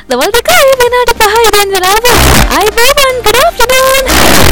දවල් දෙකයි වෙනාට 5යි වන්දනාව. අයිබෝවන් good afternoon.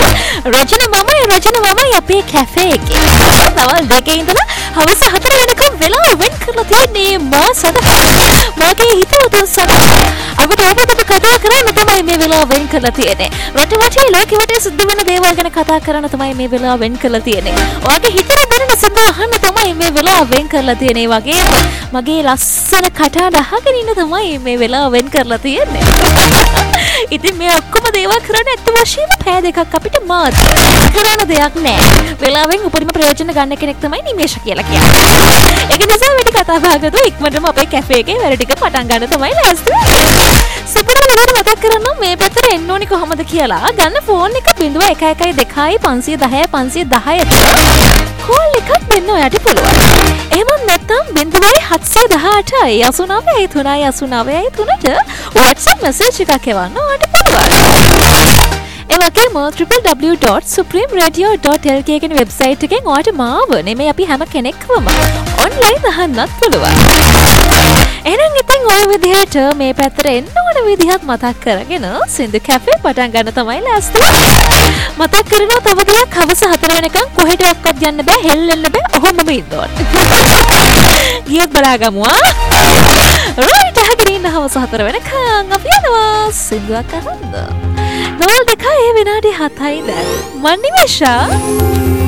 රජන මමයි අපේ කැෆේ එකේ. දවල් දෙකේ ඉඳලා හවස 4 වෙනකම් වෙලාව වෙන් කරලා තියෙන්නේ මා සඳහා. මගේ හිතවතුන් සඳහා. අපිට ඔබට කතා කරන්න තමයි මේ වෙලාව වෙන් කරලා තියෙන්නේ. රට වටේ ලෝකෙ වටේ සිද්ධ වෙන දේවල් ගැන කතා කරන්න තමයි මේ වෙලාව වෙන් කරලා තියෙන්නේ. ඔයාගේ හිතට දැනෙන සඳහා අහන්න තමයි මේ වෙලාව වෙන් කරලා තියෙන්නේ. වගේ මගේ ලස්සන කටහඬ අහගෙන ඉන්න තමයි මේ වෙලාව වෙන් කරලා තියෙන්නේ. ඉතින් මේ ඔක්කොම දේවල් කරන්න ඇත්ත වශයෙන්ම පැය දෙකක් අපිට මාත් කරන්න දෙයක් නැහැ. වෙලාවෙන් උපරිම ප්‍රයෝජන ගන්න කෙනෙක් තමයි නිමේෂ කියලා කියන්නේ. ඒක නිසා වැඩි කතා බහකට ඉක්මනටම අපේ කැෆේ එකේ වැඩ ටික පටන් ගන්න තමයි ලෑස්ති වෙන්නේ. සුපුරුදු විදිහට මතක් කරන්නම් මේ පැත්තට එන්න ඕනි කොහොමද කියලා. ගන්න ෆෝන් එක 0112 510 510 කෝල් එකක් දෙන්න ඔයාට පුළුවන්. එහෙම නැත්නම් 0718 89 389 WhatsApp message එකක් එවන්න ඔයාට පුළුවන්. ඒ වගේම www.supremeradio.lk කියන වෙබ්සයිට් එකෙන් ඔයාට මාව නෙමෙයි අපි හැම කෙනෙක්වම ඔන්ලයින් අහන්නත් පුළුවන්. එහෙනම් ඉතින් ඔය විදිහට මේ පැත්තට එන්න ඕන විදිහක් මතක් කරගෙන සින්දු කැෆේ පටන් ගන්න තමයි ලෑස්ති. මතක් කරනවා තව ටිකක් හවස 4 වෙනකම් කොහෙටවත් යන්න බෑ, හෙල්ලෙන්න බෑ, ඔහොමම ඉන්න ඕන. ගියත් බලාගමු ආ. රයිට් අහගෙන ඉන්න හවස 4 වෙනකම් අපි යනවා සින්දුවක් අහන්න. දවල් දෙකයි විනාඩි 7යි දැන්. මන් නිමේෂා